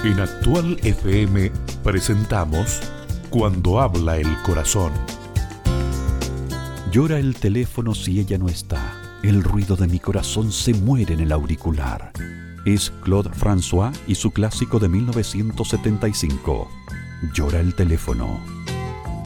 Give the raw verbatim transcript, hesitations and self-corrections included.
En Actual F M presentamos Cuando habla el corazón. Llora el teléfono si ella no está. El ruido de mi corazón se muere en el auricular. Es Claude François y su clásico de mil novecientos setenta y cinco. Llora el teléfono.